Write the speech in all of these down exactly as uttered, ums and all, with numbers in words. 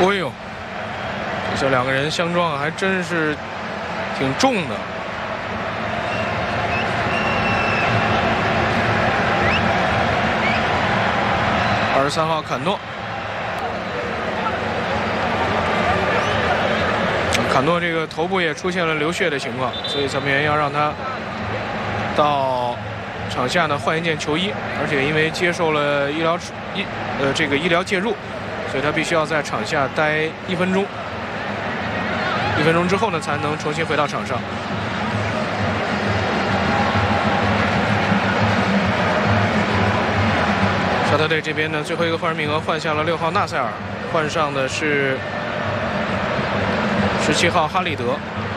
哦呦，这两个人相撞还真是挺重的。二十三号坎诺，坎诺这个头部也出现了流血的情况，所以裁判员要让他到场下呢换一件球衣，而且因为接受了医疗医呃这个医疗介入，所以他必须要在场下待一分钟。一分钟之后呢，才能重新回到场上。沙特队这边呢，最后一个换人名额换下了六号纳塞尔，换上的是十七号哈利德。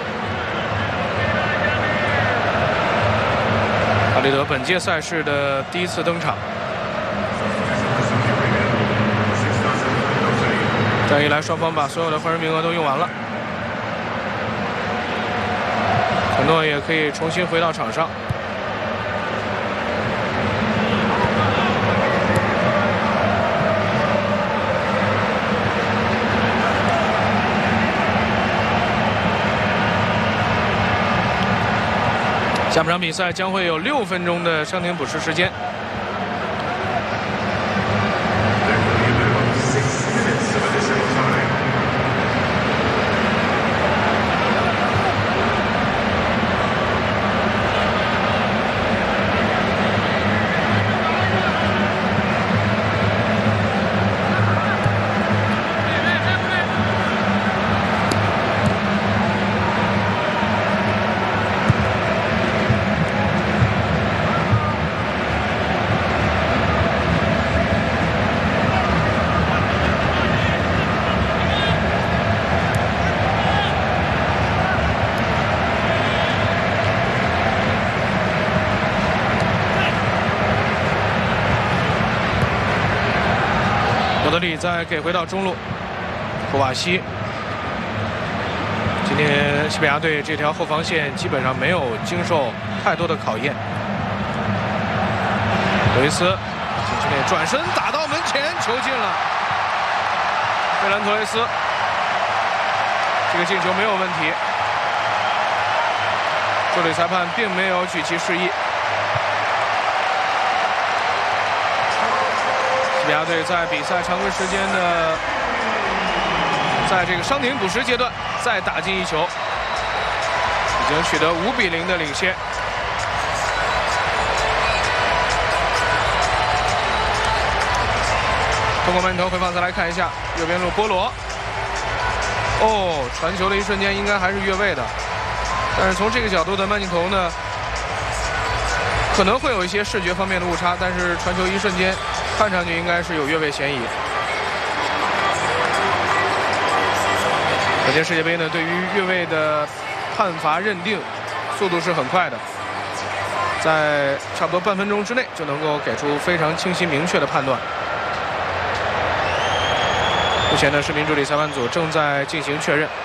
哈利德本届赛事的第一次登场。这样一来，双方把所有的换人名额都用完了，坎诺也可以重新回到场上。下半场比赛将会有六分钟的伤停补时时间。德里再给回到中路，科瓦西。今天西班牙队这条后防线基本上没有经受太多的考验。罗伊斯禁区内转身打到门前，球进了。费兰托雷斯，这个进球没有问题。助理裁判并没有举旗示意。西班牙队在比赛常规时间的，在这个伤停补时阶段再打进一球，已经取得五比零的领先。通过慢镜头回放再来看一下右边路波罗，哦，传球的一瞬间应该还是越位的，但是从这个角度的慢镜头呢，可能会有一些视觉方面的误差，但是传球一瞬间看上去应该是有越位嫌疑。本届世界杯呢，对于越位的判罚认定速度是很快的，在差不多半分钟之内就能够给出非常清晰明确的判断。目前呢，视频助理裁判组正在进行确认。